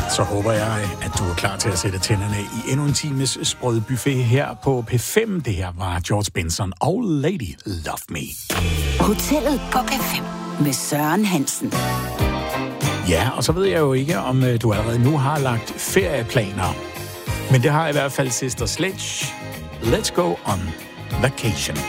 Så håber jeg, at du er klar til at sætte tænderne i endnu en times sprød buffet her på P5. Det her var George Benson og Lady Love Me. Hotellet på P5 med Søren Hansen. Ja, og så ved jeg jo ikke, om du allerede nu har lagt ferieplaner. Men det har i hvert fald Sister Sledge. Let's go on vacation.